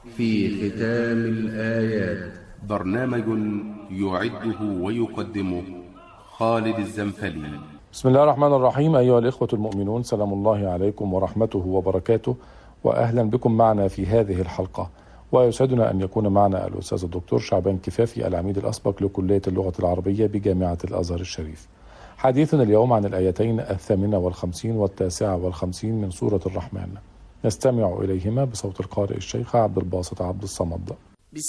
في ختام الآيات، برنامج يعده ويقدمه خالد الزنفلي. بسم الله الرحمن الرحيم. أيها الإخوة المؤمنون، سلام الله عليكم ورحمته وبركاته، وأهلا بكم معنا في هذه الحلقة. ويسعدنا أن يكون معنا الأستاذ الدكتور شعبان كفافي، العميد الأسبق لكلية اللغة العربية بجامعة الأزهر الشريف. حديثنا اليوم عن الآيتين 58 و59 من سورة الرحمن. نستمع إليهما بصوت القارئ الشيخ عبد الباسط عبد الصمد.